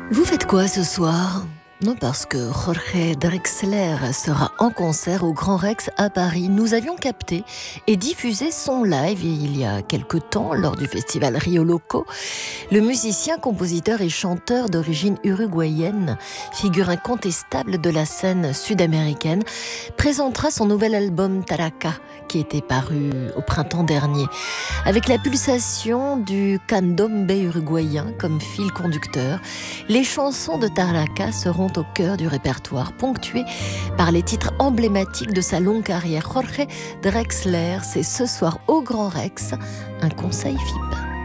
Vous faites quoi ce soir ? Non, parce que Jorge Drexler sera en concert au Grand Rex à Paris. Nous avions capté et diffusé son live il y a quelque temps lors du festival Rio Loco. Le musicien, compositeur et chanteur d'origine uruguayenne, figure incontestable de la scène sud-américaine, présentera son nouvel album Taraca, qui était paru au printemps dernier, avec la pulsation du candombe uruguayen comme fil conducteur. Les chansons de Taraca seront au cœur du répertoire, ponctuées par les titres emblématiques de sa longue carrière. Jorge Drexler, c'est ce soir au Grand Rex, un conseil FIP.